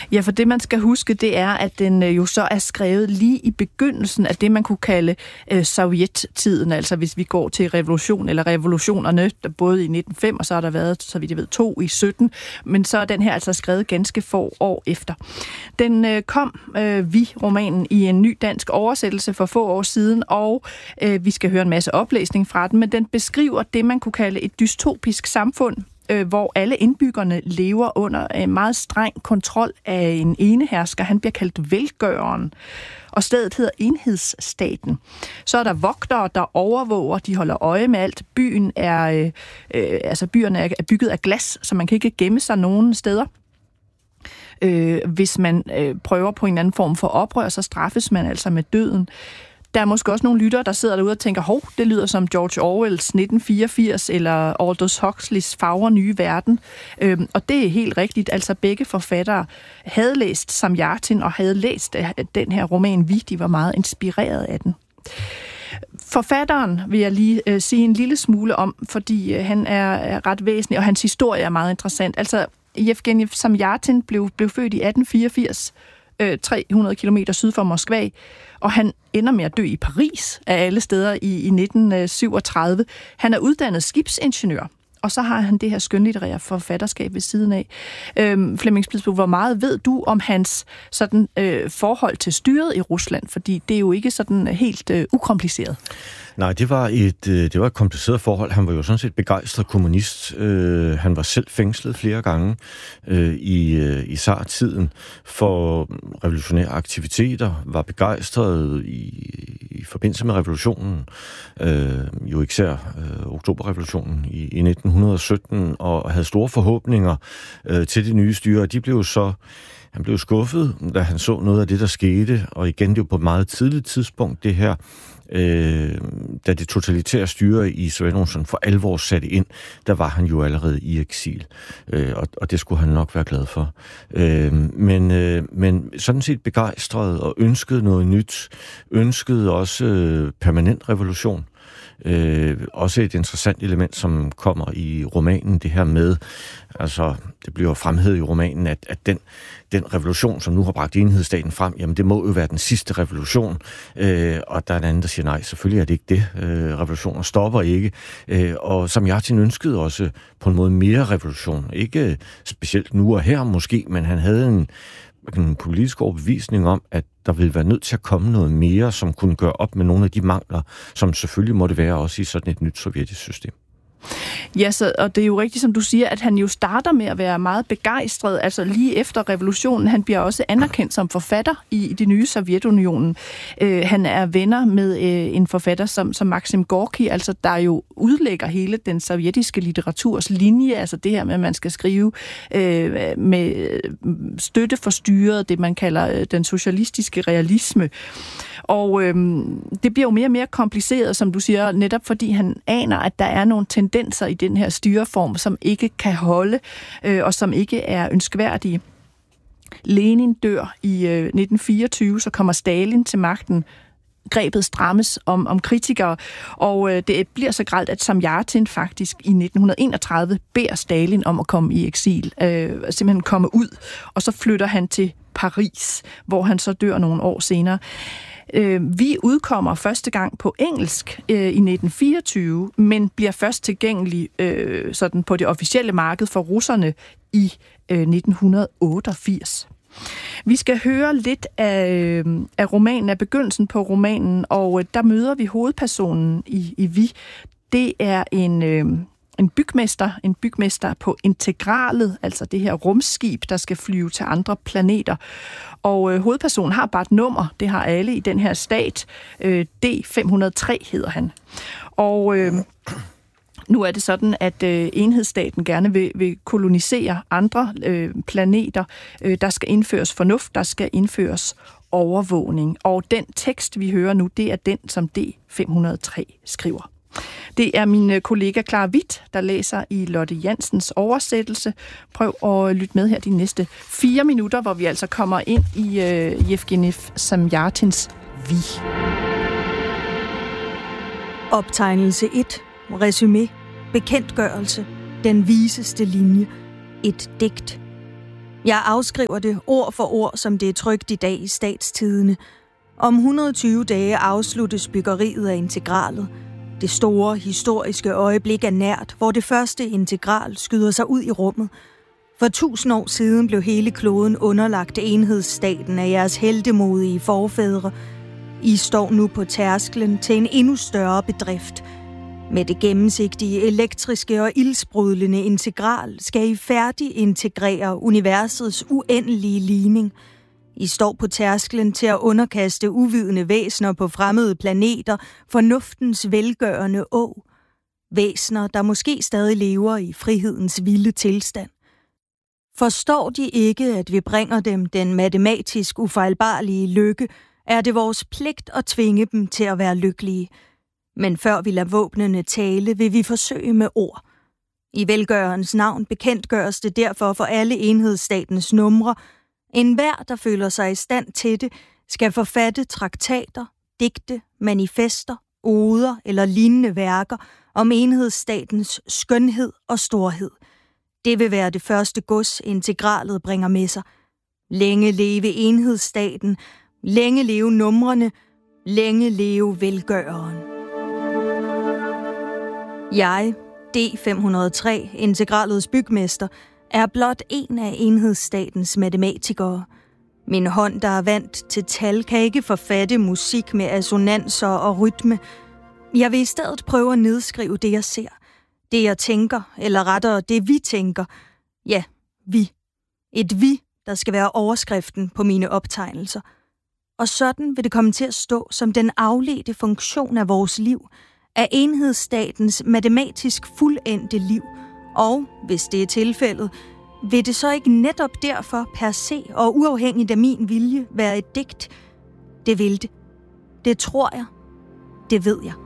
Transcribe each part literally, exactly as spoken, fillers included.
Ja, for det man skal huske, det er, at den jo så er skrevet lige i begyndelsen af det, man kunne kalde øh, sovjettiden, altså hvis vi går til revolution eller revolutionerne, der både i nitten nul fem, og så har der været, så vidt jeg ved, to i sytten, men så er den her altså skrevet ganske få år efter. Den øh, kom, øh, vi, romanen, i en ny dansk oversættelse for få år siden, og øh, vi skal høre en masse oplæsning fra den, men den beskriver det, man kunne kalde et dystopisk samfund, øh, hvor alle indbyggerne lever under en meget streng kontrol af en enehersker. Han bliver kaldt velgøreren, og stedet hedder enhedsstaten. Så er der vogtere, der overvåger, de holder øje med alt. Byen er, øh, øh, altså byerne er bygget af glas, så man kan ikke gemme sig nogen steder. Øh, hvis man øh, prøver på en anden form for oprør, så straffes man altså med døden. Der er måske også nogle lyttere, der sidder derude og tænker, hov, det lyder som George Orwells nitten fireogfirs eller Aldous Huxleys Fagre nye verden. Øhm, og det er helt rigtigt. Altså begge forfattere havde læst Samjatin og havde læst den her roman Vi. De var meget inspireret af den. Forfatteren vil jeg lige øh, sige en lille smule om, fordi øh, han er, er ret væsentlig, og hans historie er meget interessant. Altså Jevgenij Samjatin blev, blev født i atten fireogfirs, tre hundrede kilometer syd for Moskva, og han ender med at dø i Paris af alle steder i, i nitten syvogtredive. Han er uddannet skibsingeniør, og så har han det her skønlitterære forfatterskab ved siden af. Øhm, Flemming Splidsbo, hvor meget ved du om hans sådan, øh, forhold til styret i Rusland? Fordi det er jo ikke sådan helt øh, ukompliceret. Nej, det var et det var et kompliceret forhold. Han var jo sådan set begejstret kommunist. Øh, han var selv fængslet flere gange øh, i øh, i tsar-tiden for revolutionære aktiviteter. Var begejstret i, i forbindelse med revolutionen, øh, jo især øh, oktoberrevolutionen i, i nitten sytten, og havde store forhåbninger øh, til det nye styre. De blev så Han blev skuffet, da han så noget af det, der skete, og igen, det var på et meget tidligt tidspunkt, det her, øh, da det totalitære styre i Sovjetunionen for alvor satte ind, der var han jo allerede i eksil, øh, og, og det skulle han nok være glad for. Øh, men, øh, men sådan set begejstret og ønskede noget nyt, ønskede også øh, permanent revolution. Øh, også et interessant element, som kommer i romanen, det her med, altså det bliver fremhævet i romanen, at, at den, den revolution, som nu har bragt enhedsstaten frem, jamen det må jo være den sidste revolution, øh, og der er en anden, der siger nej, selvfølgelig er det ikke det. Øh, revolutioner stopper ikke, øh, og Samjatin ønskede også på en måde mere revolution, ikke specielt nu og her måske, men han havde en en politisk overbevisning om, at der ville være nødt til at komme noget mere, som kunne gøre op med nogle af de mangler, som selvfølgelig måtte være også i sådan et nyt sovjetisk system. Ja, så, og det er jo rigtigt, som du siger, at han jo starter med at være meget begejstret, altså lige efter revolutionen. Han bliver også anerkendt som forfatter i, i det nye Sovjetunionen. Øh, han er venner med øh, en forfatter som, som Maxim Gorki, altså der jo udlægger hele den sovjetiske litteraturs linje, altså det her med, at man skal skrive øh, med støtte for styret, det man kalder øh, den socialistiske realisme. Og øhm, det bliver jo mere og mere kompliceret, som du siger, netop fordi han aner, at der er nogle tendenser i den her styreform, som ikke kan holde, øh, og som ikke er ønskværdige. Lenin dør i øh, nitten fireogtyve, så kommer Stalin til magten. Grebet strammes om, om kritikere, og øh, det bliver så grelt, at Samjatin faktisk i nitten enogtredive beder Stalin om at komme i eksil, øh, simpelthen komme ud, og så flytter han til Paris, hvor han så dør nogle år senere. Vi udkommer første gang på engelsk øh, i nitten fireogtyve, men bliver først tilgængelig øh, sådan på det officielle marked for russerne i øh, nitten otteogfirs. Vi skal høre lidt af, øh, af romanen, af begyndelsen på romanen, og øh, der møder vi hovedpersonen i, i Vi. Det er en... Øh, En bygmester, en bygmester på Integralet, altså det her rumskib, der skal flyve til andre planeter. Og øh, hovedpersonen har bare et nummer, det har alle i den her stat. Øh, D fem hundrede og tre hedder han. Og øh, nu er det sådan, at øh, enhedsstaten gerne vil, vil kolonisere andre øh, planeter. Øh, der skal indføres fornuft, der skal indføres overvågning. Og den tekst, vi hører nu, det er den, som D fem hundrede og tre skriver. Det er min kollega Clara Witt, der læser i Lotte Jansens oversættelse. Prøv at lytte med her de næste fire minutter, hvor vi altså kommer ind i uh, Jevgenij Samjatins Vi. Optegnelse et. Resumé. Bekendtgørelse. Den viseste linje. Et digt. Jeg afskriver det ord for ord, som det er trykt i dag i Statstidende. Om et hundrede og tyve dage afsluttes byggeriet af integralet. Det store, historiske øjeblik er nært, hvor det første integral skyder sig ud i rummet. For tusind år siden blev hele kloden underlagt enhedsstaten af jeres heltemodige forfædre. I står nu på tærsklen til en endnu større bedrift. Med det gennemsigtige, elektriske og ildsprudlende integral skal I færdig integrere universets uendelige ligning. I står på tærsklen til at underkaste uvidende væsener på fremmede planeter fornuftens velgørende å. Væsener, der måske stadig lever i frihedens vilde tilstand. Forstår de ikke, at vi bringer dem den matematisk ufejlbarlige lykke, er det vores pligt at tvinge dem til at være lykkelige. Men før vi lader våbnene tale, vil vi forsøge med ord. I velgørens navn bekendtgøres det derfor for alle enhedsstatens numre. Enhver, der føler sig i stand til det, skal forfatte traktater, digte, manifester, oder eller lignende værker om enhedsstatens skønhed og storhed. Det vil være det første gods, integralet bringer med sig. Længe leve enhedsstaten, længe leve numrene, længe leve velgøreren. Jeg, D fem hundrede og tre, integralets bygmester, er blot en af enhedsstatens matematikere. Min hånd, der er vant til tal, kan ikke forfatte musik med assonanser og rytme. Jeg vil i stedet prøve at nedskrive det, jeg ser. Det, jeg tænker, eller rettere det, vi tænker. Ja, vi. Et vi, der skal være overskriften på mine optegnelser. Og sådan vil det komme til at stå som den afledte funktion af vores liv, af enhedsstatens matematisk fuldendte liv. Og, hvis det er tilfældet, vil det så ikke netop derfor per se og uafhængigt af min vilje være et digt? Det vil det. Det tror jeg. Det ved jeg.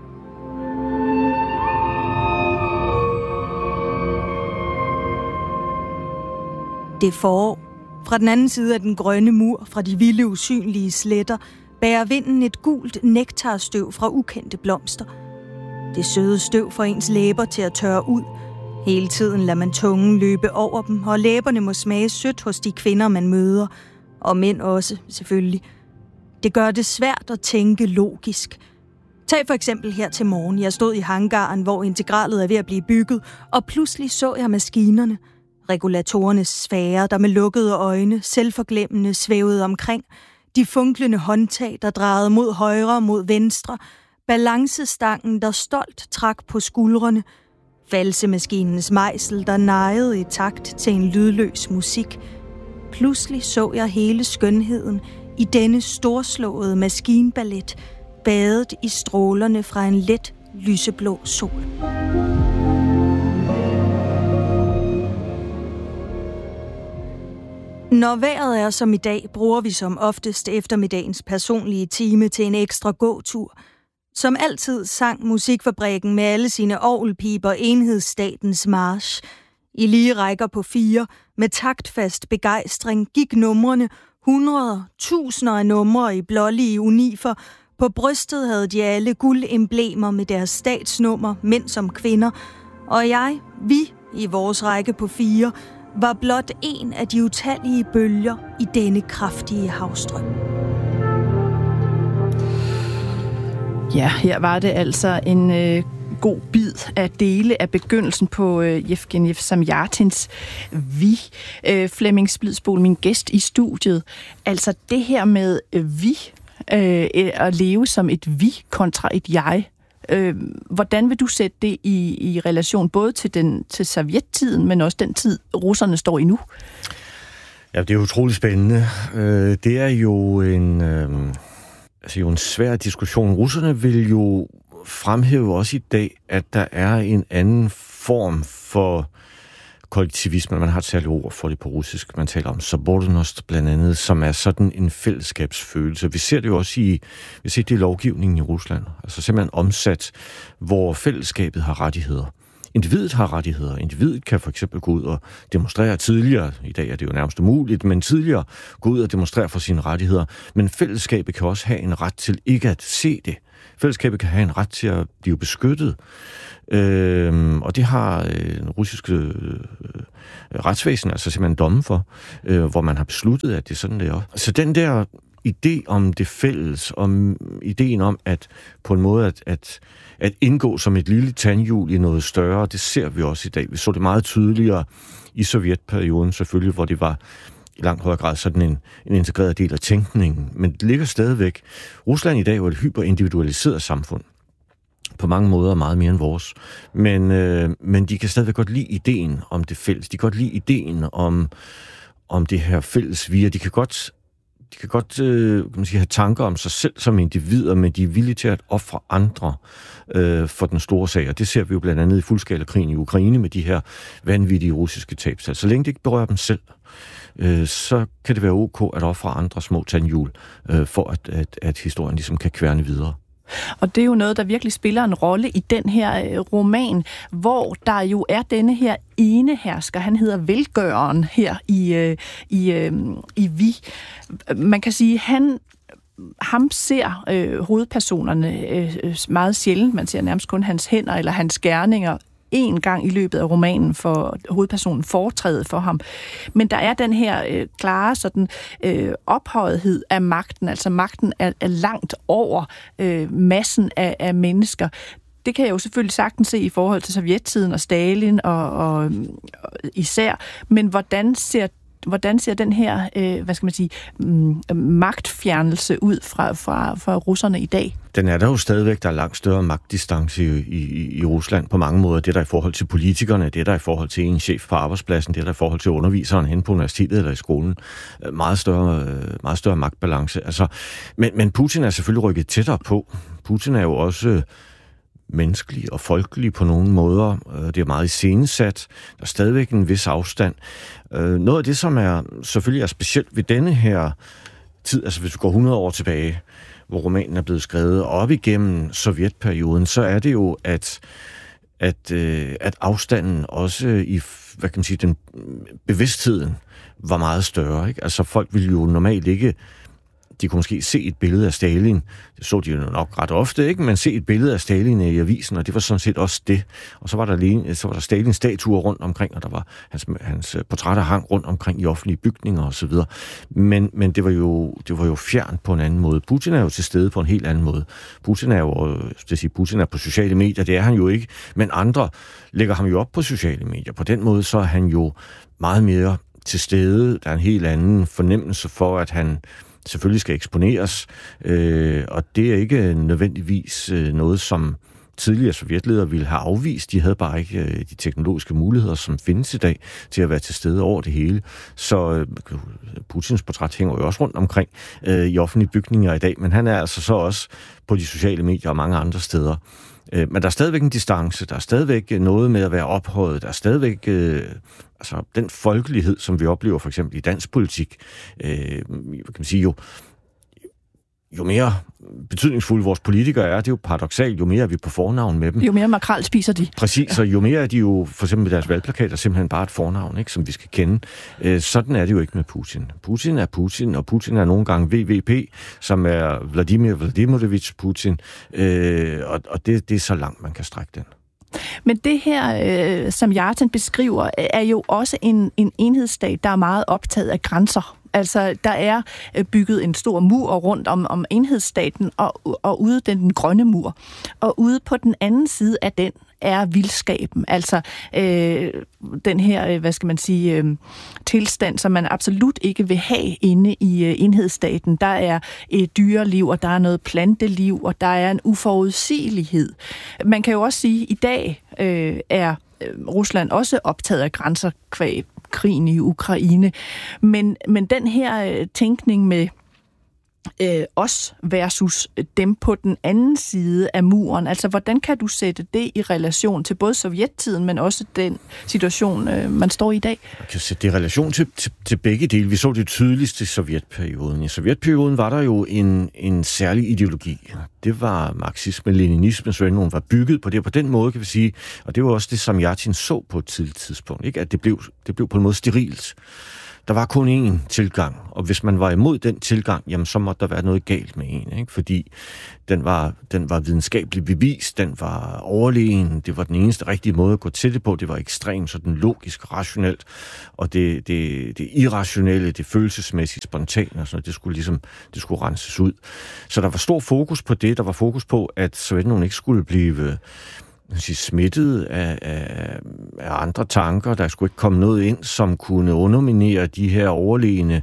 Det er forår. Fra den anden side af den grønne mur, fra de vilde usynlige sletter, bærer vinden et gult nektarstøv fra ukendte blomster. Det søde støv får ens læber til at tørre ud. Hele tiden lader man tungen løbe over dem, og læberne må smage sødt hos de kvinder, man møder. Og mænd også, selvfølgelig. Det gør det svært at tænke logisk. Tag for eksempel her til morgen. Jeg stod i hangaren, hvor integralet er ved at blive bygget, og pludselig så jeg maskinerne. Regulatorernes sfærer, der med lukkede øjne, selvforglemmende svævede omkring. De funklende håndtag, der drejede mod højre mod venstre. Balancestangen, der stolt trak på skuldrene. Valsemaskinens mejsel, der nejede i takt til en lydløs musik. Pludselig så jeg hele skønheden i denne storslåede maskinballet, badet i strålerne fra en let lyseblå sol. Når vejret er som i dag, bruger vi som oftest eftermiddagens personlige time til en ekstra gåtur. Som altid sang Musikfabrikken med alle sine orgelpiber enhedsstatens march. I lige rækker på fire, med taktfast begejstring, gik numrene, hundreder, tusinder af numre i blålige unifer. På brystet havde de alle guldemblemer med deres statsnummer, mænd som kvinder. Og jeg, vi, i vores række på fire, var blot en af de utallige bølger i denne kraftige havstrøm. Ja, her var det altså en øh, god bid af dele af begyndelsen på øh, Jevgenij Zamjatins Vi. Øh, Flemming Splidsboel, min gæst i studiet. Altså det her med øh, vi, øh, at leve som et vi kontra et jeg. Øh, hvordan vil du sætte det i, i relation både til, den, til sovjettiden, men også den tid, russerne står i nu? Ja, det er utroligt spændende. Øh, det er jo en... Øh... Altså jo en svær diskussion. Russerne vil jo fremhæve også i dag, at der er en anden form for kollektivisme. Man har et særligt ord for det på russisk. Man taler om sobordnost blandt andet, som er sådan en fællesskabsfølelse. Vi ser det jo også i, vi ser det i lovgivningen i Rusland. Altså simpelthen omsat, hvor fællesskabet har rettigheder. Individet har rettigheder. Individet kan for eksempel gå ud og demonstrere tidligere. I dag er det jo nærmest umuligt, men tidligere gå ud og demonstrere for sine rettigheder. Men fællesskabet kan også have en ret til ikke at se det. Fællesskabet kan have en ret til at blive beskyttet. Øh, og det har øh, den russiske øh, retsvæsen altså simpelthen domme for, øh, hvor man har besluttet, at det er sådan, det er. Så den der idé om det fælles, om ideen om at på en måde at, at, at indgå som et lille tandhjul i noget større, det ser vi også i dag. Vi så det meget tydeligere i sovjetperioden selvfølgelig, hvor det var i langt højere grad sådan en, en integreret del af tænkningen. Men det ligger stadigvæk. Rusland i dag er jo et hyperindividualiseret samfund. På mange måder meget mere end vores. Men, øh, men de kan stadigvæk godt lide ideen om det fælles. De kan godt lide ideen om, om det her fælles via. De kan godt, de kan godt øh, kan man sige, have tanker om sig selv som individer, men de er villige til at ofre andre øh, for den store sag. Og det ser vi jo blandt andet i fuldskala-krigen i Ukraine med de her vanvittige russiske tabstal. Så længe det ikke berører dem selv, øh, så kan det være ok at ofre andre små tandhjul, øh, for at, at, at historien ligesom kan kværne videre. Og det er jo noget, der virkelig spiller en rolle i den her øh, roman, hvor der jo er denne her ene hersker. Han hedder Velgøreren her i, øh, i, øh, i Vi. Man kan sige, han ham ser øh, hovedpersonerne øh, meget sjældent. Man ser nærmest kun hans hænder eller hans gerninger en gang i løbet af romanen for hovedpersonen foretrædet for ham. Men der er den her øh, klare sådan, øh, ophøjethed af magten, altså magten er, er langt over øh, massen af, af mennesker. Det kan jeg jo selvfølgelig sagtens se i forhold til sovjettiden og Stalin og, og, og især, men hvordan ser Hvordan ser den her, øh, hvad skal man sige, mm, magtfjernelse ud fra, fra, fra russerne i dag? Den er der jo stadigvæk, der er langt større magtdistance i, i, i Rusland på mange måder. Det er der i forhold til politikerne, det er der i forhold til en chef på arbejdspladsen, det er der i forhold til underviseren hen på universitetet eller i skolen. Meget større, meget større magtbalance. Altså, men, men Putin er selvfølgelig rykket tættere på. Putin er jo også menneskelig og folkelig på nogle måder. Det er meget iscenesat. Der er stadigvæk en vis afstand. Noget af det, som er selvfølgelig er specielt ved denne her tid, altså hvis vi går hundrede år tilbage, hvor romanen er blevet skrevet, og op igennem sovjetperioden, så er det jo, at, at, at afstanden også i, hvad kan man sige, den bevidstheden var meget større. Ikke? Altså folk ville jo normalt ikke. De kunne måske se et billede af Stalin. Det så de jo nok ret ofte, ikke? Men se et billede af Stalin i avisen, og det var sådan set også det. Og så var der, så var der Stalins statuer rundt omkring, og der var hans, hans portrætter hang rundt omkring i offentlige bygninger og så videre. Men, men det var jo det var jo fjernt på en anden måde. Putin er jo til stede på en helt anden måde. Putin er jo, det sige, Putin er på sociale medier, det er han jo ikke, men andre lægger ham jo op på sociale medier. På den måde så er han jo meget mere til stede. Der er en helt anden fornemmelse for, at han selvfølgelig skal eksponeres, øh, og det er ikke nødvendigvis øh, noget, som tidligere sovjetledere ville have afvist. De havde bare ikke øh, de teknologiske muligheder, som findes i dag, til at være til stede over det hele. Så øh, Putins portræt hænger jo også rundt omkring øh, i offentlige bygninger i dag, men han er altså så også på de sociale medier og mange andre steder. Øh, men der er stadigvæk en distance, der er stadigvæk noget med at være ophøjet, der er stadigvæk øh, altså den folkelighed, som vi oplever for eksempel i dansk politik, øh, kan man sige jo, jo mere betydningsfulde vores politikere er, det er jo paradoksalt, jo mere er vi på fornavn med dem. Jo mere makrel spiser de. Præcis, og jo mere er de jo, for eksempel med deres valgplakater, simpelthen bare et fornavn, ikke, som vi skal kende. Øh, sådan er det jo ikke med Putin. Putin er Putin, og Putin er nogle gange V V P, som er Vladimir Vladimirovich Putin, øh, og, og det, det er så langt, man kan strække den. Men det her, øh, som Yartin beskriver, er jo også en, en enhedsstat, der er meget optaget af grænser. Altså, der er bygget en stor mur rundt om, om enhedsstaten, og, og ude den, den grønne mur. Og ude på den anden side af den er vildskaben. Altså, øh, den her, hvad skal man sige, øh, tilstand, som man absolut ikke vil have inde i øh, enhedsstaten. Der er et dyreliv, og der er noget planteliv, og der er en uforudsigelighed. Man kan jo også sige, at i dag øh, er Rusland også optaget af grænser kvæg krigen i Ukraine. Men, men den her øh, tænkning med øh, os versus dem på den anden side af muren, altså hvordan kan du sætte det i relation til både sovjettiden, men også den situation, øh, man står i i dag? Jeg kan sætte det i relation til, til, til begge dele. Vi så det tydeligst i sovjetperioden. I sovjetperioden var der jo en, en særlig ideologi. Det var marxisme-leninisme, så nogen var bygget på det. På den måde kan vi sige, og det var også det, som Yartin så på et tidligt tidspunkt, ikke? At det blev, det blev på en måde sterilt. der var kun én tilgang, og hvis man var imod den tilgang, jamen så måtte der være noget galt med en, ikke? Fordi den var, den var videnskabeligt bevist, den var overlegen, det var den eneste rigtige måde at gå til det på, det var ekstremt sådan logisk, rationelt, og det, det, det irrationelle, det følelsesmæssigt, spontane og sådan noget, det skulle ligesom, det skulle renses ud. Så der var stor fokus på det, der var fokus på, at Sovjetunionen ikke skulle blive sige, smittet af, af, af andre tanker. Der skulle ikke komme noget ind, som kunne underminere de her overlegne,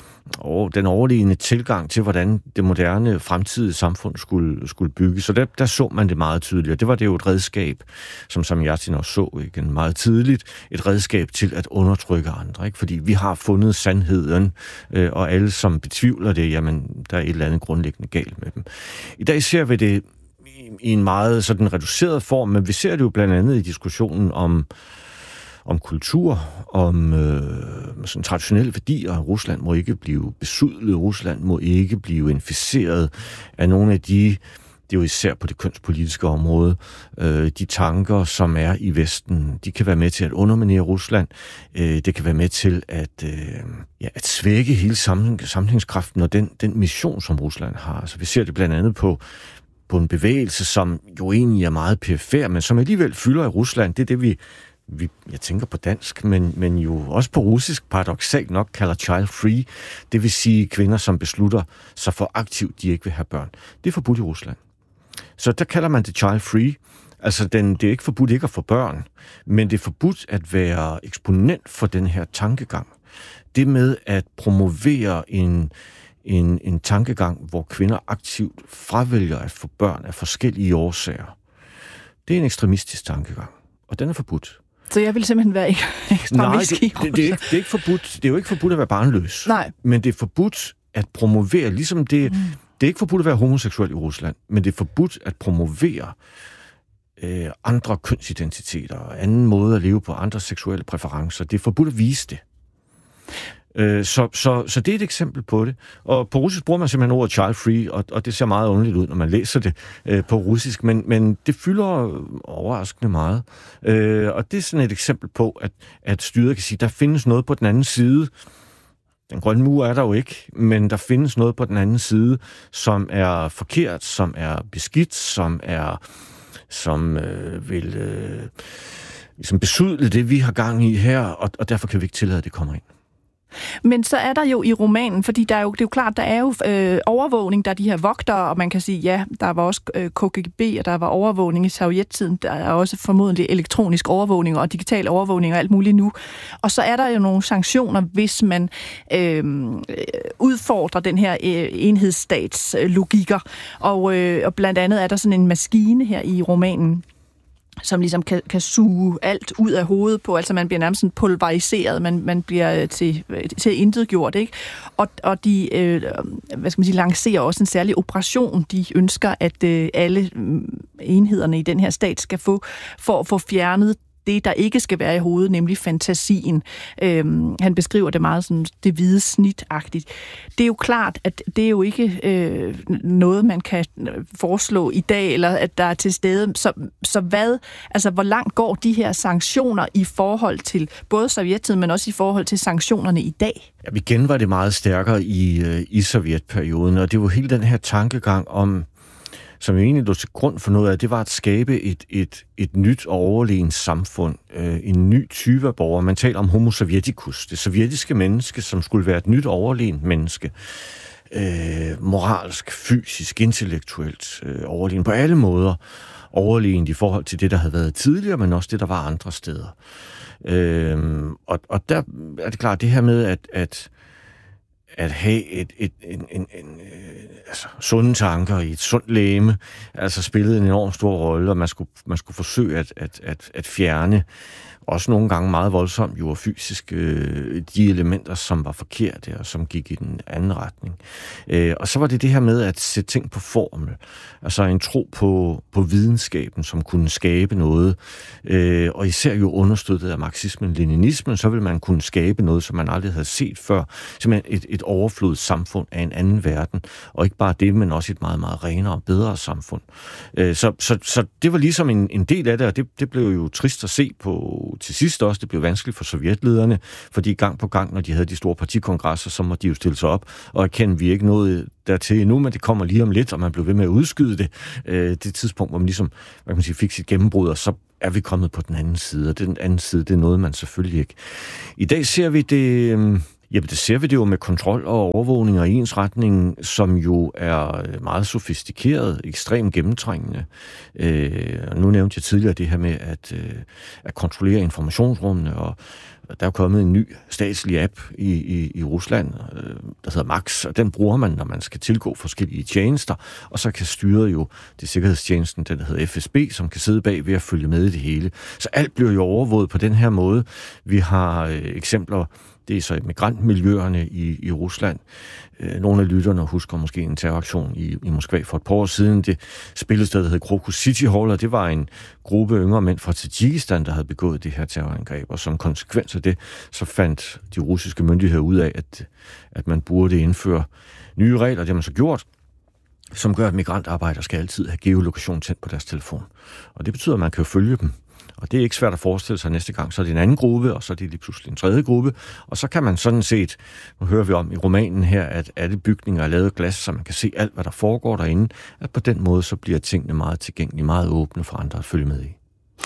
og den overlegne tilgang til, hvordan det moderne fremtidige samfund skulle, skulle bygges. Så der, der så man det meget tydeligt, og det var det jo et redskab, som Samjatin også så igen meget tidligt, et redskab til at undertrykke andre, ikke? Fordi vi har fundet sandheden, øh, og alle, som betvivler det, jamen, der er et eller andet grundlæggende galt med dem. I dag ser vi det i en meget sådan reduceret form, men vi ser det jo blandt andet i diskussionen om, om kultur, om øh, sådan traditionelle værdier. Rusland må ikke blive besudlet, Rusland må ikke blive inficeret af nogle af de, det er jo især på det kønspolitiske område, øh, de tanker, som er i Vesten, de kan være med til at underminere Rusland, øh, det kan være med til at, øh, ja, at svække hele sammenhængskraften og den, den mission, som Rusland har. Så vi ser det blandt andet på på en bevægelse, som jo egentlig er meget perifær, men som alligevel fylder i Rusland. Det er det, vi, vi jeg tænker på dansk, men, men jo også på russisk, paradoksalt nok, kalder child free. Det vil sige kvinder, som beslutter sig for aktivt, de ikke vil have børn. Det er forbudt i Rusland. Så der kalder man det child free. Altså, den, det er ikke forbudt ikke at få børn, men det er forbudt at være eksponent for den her tankegang. Det med at promovere en En, en tankegang, hvor kvinder aktivt fravælger at få børn af forskellige årsager. Det er en ekstremistisk tankegang, og den er forbudt. Så jeg vil simpelthen være ekstremist. Nej, det, det, det, er ikke, det, er ikke forbudt, det er jo ikke forbudt at være barnløs. Nej. Men det er forbudt at promovere, ligesom det, mm. det er ikke forbudt at være homoseksuel i Rusland, men det er forbudt at promovere øh, andre kønsidentiteter og anden måde at leve på, andre seksuelle præferencer. Det er forbudt at vise det. Så, så, så det er et eksempel på det. Og på russisk bruger man simpelthen ordet child free, og, og det ser meget underligt ud, når man læser det øh, på russisk, men, men det fylder overraskende meget. Øh, og det er sådan et eksempel på, at, at styret kan sige, der findes noget på den anden side. Den grønne mur er der jo ikke, men der findes noget på den anden side, som er forkert, som er beskidt, som er som øh, vil øh, ligesom besudle det, vi har gang i her, og, og derfor kan vi ikke tillade, at det kommer ind. Men så er der jo i romanen, fordi der er jo, det er jo klart, der er jo øh, overvågning, der er de her vogtere, og man kan sige, ja, der var også øh, K G B, og der var overvågning i sovjettiden, der er også formodentlig elektronisk overvågning og digital overvågning og alt muligt nu. Og så er der jo nogle sanktioner, hvis man øh, udfordrer den her øh, enhedsstats øh, logikker. Og, øh, og blandt andet er der sådan en maskine her i romanen, som ligesom kan, kan suge alt ud af hovedet på, altså man bliver nærmest sådan pulveriseret, man, man bliver til, til intetgjort, ikke? Og, og de, øh, hvad skal man sige, lancerer også en særlig operation, de ønsker, at øh, alle enhederne i den her stat skal få, for at få fjernet det, der ikke skal være i hovedet, nemlig fantasien. Øhm, han beskriver det meget sådan, det hvide snit-agtigt. Det er jo klart, at det er jo ikke øh, noget, man kan foreslå i dag, eller at der er til stede. Så, så hvad, altså hvor langt går de her sanktioner i forhold til både sovjettiden, men også i forhold til sanktionerne i dag? Ja, igen var det meget stærkere i, i sovjetperioden, og det var hele den her tankegang om, som jo egentlig lå til grund for noget af, det var at skabe et, et, et nyt og overlegent samfund, øh, en ny type af borgere. Man taler om homo sovjeticus, det sovjetiske menneske, som skulle være et nyt overlegent menneske. Øh, moralsk, fysisk, intellektuelt øh, overlegent, på alle måder overlegent i forhold til det, der havde været tidligere, men også det, der var andre steder. Øh, og, og der er det klart, det her med, at, at at have et, et, en, en, en, altså, sunde tanker i et sundt legeme, altså spillede en enormt stor rolle, og man skulle, man skulle forsøge at, at, at, at fjerne, også nogle gange meget voldsomt jo fysisk, øh, de elementer, som var forkerte, og som gik i den anden retning. Øh, og så var det det her med at sætte ting på formel, altså en tro på, på videnskaben, som kunne skabe noget, øh, og især jo understøttet af marxismen, leninismen, så ville man kunne skabe noget, som man aldrig havde set før. Simpelthen et, et overflodssamfund af en anden verden, og ikke bare det, men også et meget, meget renere og bedre samfund. Øh, så, så, så det var ligesom en, en del af det, og det, det blev jo trist at se på til sidst også. Det blev vanskeligt for sovjetlederne, fordi gang på gang, når de havde de store partikongresser, så må de jo stille sig op og erkende, at vi ikke nåede dertil endnu, men det kommer lige om lidt, og man blev ved med at udskyde det. Øh, det tidspunkt, hvor man ligesom, hvad kan man sige, fik sit gennembrud, og så er vi kommet på den anden side, og den anden side, det er noget, man selvfølgelig ikke. I dag ser vi det, jamen det ser vi det jo med kontrol og overvågning og ensretning, som jo er meget sofistikeret, ekstremt gennemtrængende. Øh, nu nævnte jeg tidligere det her med at, øh, at kontrollere informationsrummene, og der er kommet en ny statslig app i, i, i Rusland, der hedder Max, og den bruger man, når man skal tilgå forskellige tjenester, og så kan styret jo det sikkerhedstjenesten, den der hedder F S B, som kan sidde bag ved at følge med i det hele. Så alt bliver jo overvåget på den her måde. Vi har øh, eksempler, det er så i migrantmiljøerne i, i Rusland. Nogle af lytterne husker måske en terroraktion i, i Moskva for et par år siden. Det spillested, der hed Krokus City Hall, og det var en gruppe yngre mænd fra Tadsjikistan, der havde begået det her terrorangreb. Og som konsekvens af det, så fandt de russiske myndigheder ud af, at, at man burde indføre nye regler. Det har man så gjort, som gør, at migrantarbejdere skal altid have geolokation tændt på deres telefon. Og det betyder, at man kan følge dem. Og det er ikke svært at forestille sig næste gang. Så er det en anden gruppe, og så er det lige pludselig en tredje gruppe. Og så kan man sådan set, nu hører vi om i romanen her, at alle bygninger er lavet af glas, så man kan se alt, hvad der foregår derinde. At på den måde, så bliver tingene meget tilgængelige, meget åbne for andre at følge med i.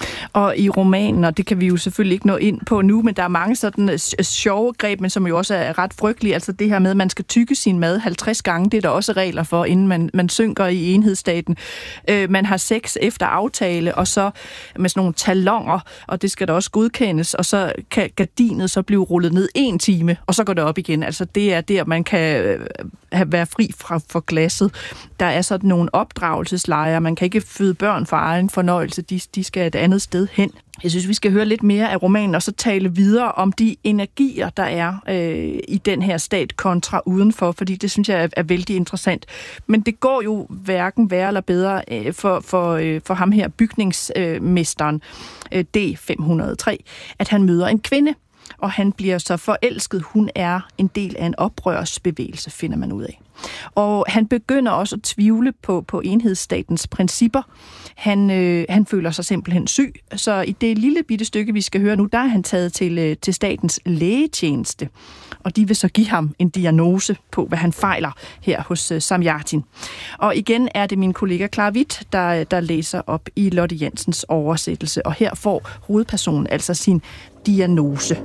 Og i romanen, og det kan vi jo selvfølgelig ikke nå ind på nu, men der er mange sådan sjove greb, men som jo også er ret frygtelige. Altså det her med, at man skal tygge sin mad halvtreds gange, det er der også regler for, inden man, man synker i enhedsstaten. Øh, man har sex efter aftale, og så med sådan nogle talonger, og det skal der også godkendes, og så kan gardinet så blive rullet ned en time, og så går det op igen. Altså det er der, man kan have, være fri fra for glasset. Der er sådan nogle opdragelseslejre, man kan ikke føde børn for egen fornøjelse, de, de skal et andet sted hen. Jeg synes, vi skal høre lidt mere af romanen, og så tale videre om de energier, der er øh, i den her stat kontra udenfor, fordi det synes jeg er, er vældig interessant. Men det går jo hverken værre eller bedre øh, for, for, øh, for ham her, bygningsmesteren øh, D fem hundrede og tre, at han møder en kvinde, og han bliver så forelsket. Hun er en del af en oprørsbevægelse, finder man ud af. Og han begynder også at tvivle på, på enhedsstatens principper. Han, øh, han føler sig simpelthen syg, så i det lille bitte stykke, vi skal høre nu, der er han taget til, øh, til statens lægetjeneste. Og de vil så give ham en diagnose på, hvad han fejler her hos øh, Samjatin. Og igen er det min kollega Clara Witt, der, der læser op i Lotte Jensens oversættelse. Og her får hovedpersonen altså sin diagnose.